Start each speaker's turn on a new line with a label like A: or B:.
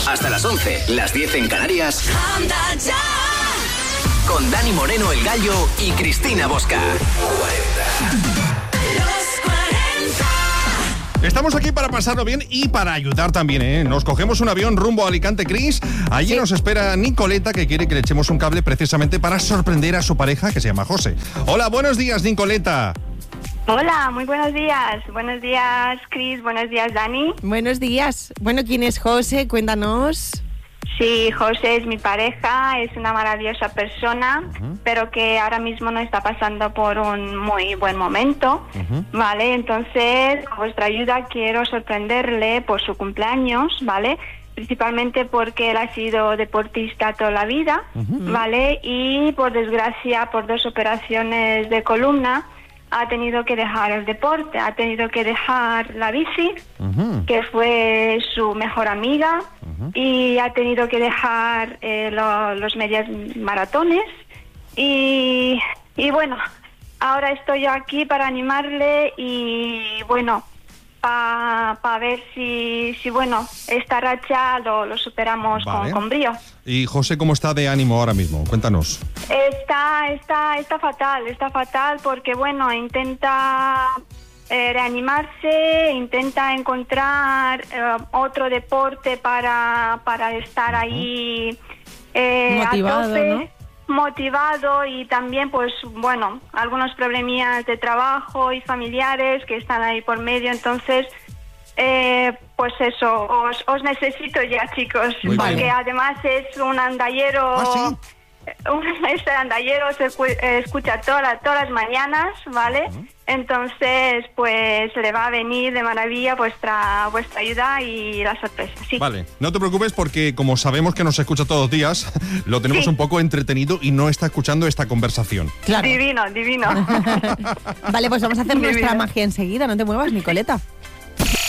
A: Hasta las 11, las 10 en Canarias. Con Dani Moreno, el Gallo, y Cristina Bosca. 40.
B: Estamos aquí para pasarlo bien y para ayudar también, ¿eh? Nos cogemos un avión rumbo a Alicante, Cris. Allí nos espera Nicoleta, que quiere que le echemos un cable precisamente para sorprender a su pareja, que se llama José. Hola, buenos días, Nicoleta.
C: Hola, muy buenos días. Buenos días, Cris. Buenos días, Dani.
D: Buenos días. Bueno, ¿quién es José? Cuéntanos.
C: Sí, José es mi pareja, es una maravillosa persona, pero que ahora mismo no está pasando por un muy buen momento, ¿vale? Entonces, con vuestra ayuda quiero sorprenderle por su cumpleaños, ¿vale? Principalmente porque él ha sido deportista toda la vida, ¿vale? Y por desgracia, por 2 operaciones de columna, ha tenido que dejar el deporte, ha tenido que dejar la bici, que fue su mejor amiga, y ha tenido que dejar los medias maratones. Y bueno, ahora estoy yo aquí para animarle y bueno, para ver si bueno, esta racha lo superamos con brío.
B: ¿Y José cómo está de ánimo ahora mismo? Cuéntanos.
C: Está fatal porque bueno, intenta reanimarse, intenta encontrar otro deporte para estar ahí
D: motivado,
C: a tope,
D: ¿no?
C: motivado, y también pues bueno, algunos problemillas de trabajo y familiares que están ahí por medio, entonces pues eso, os necesito ya, chicos, porque además es un andallero.
B: ¿Ah, sí?
C: Este andallero se escucha todas las mañanas, ¿vale? Entonces, pues le va a venir de maravilla vuestra ayuda y la sorpresa, sí.
B: Vale, no te preocupes porque como sabemos que nos escucha todos los días, lo tenemos un poco entretenido y no está escuchando esta conversación.
D: Claro.
C: Divino.
D: Vale, pues vamos a hacer nuestra magia enseguida, no te muevas, Nicoleta.